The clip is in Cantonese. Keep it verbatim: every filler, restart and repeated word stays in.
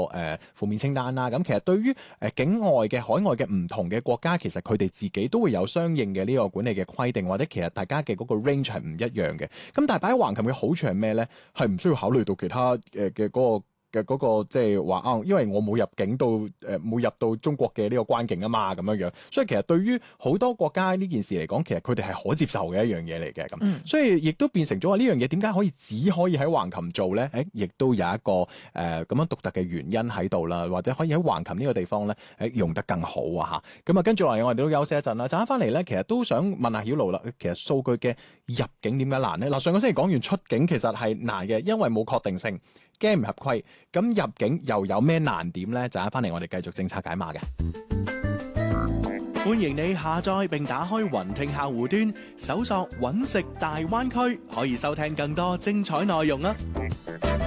誒、呃、負面清單啦。咁其實對於誒、呃、境外嘅海外嘅唔同嘅國家，其實佢哋自己都會有相應嘅呢個管理嘅規定，或者其實大家嘅嗰個 range 係唔一樣嘅。咁但係擺喺橫琴嘅好處係咩咧？係唔需要考慮到其他誒嘅嗰個。嘅嗰個即係話啊，因為我冇入境到誒冇入到中國嘅呢個關境啊嘛，咁樣樣，所以其實對於好多國家呢件事嚟講，其實佢哋係可接受嘅一樣嘢嚟嘅咁， 嗯、 所以亦都變成咗話呢樣嘢點解可以只可以喺橫琴做咧？誒，亦都有一個誒咁、呃、樣獨特嘅原因喺度啦，或者可以喺橫琴呢個地方咧誒用得更好啊嚇。咁啊，跟住落嚟我哋都休息一陣啦，陣間翻嚟咧，其實都想問下曉露啦，其實數據嘅入境點解難咧？嗱，上個星期講完出境其實係難嘅，因為冇確定性。驚唔合規，咁入境又有咩難點呢？陣間翻嚟我哋繼續政策解碼嘅。 歡迎你下載並打開雲聽客戶端，搜索揾食大灣區，可以收聽更多精彩內容啊！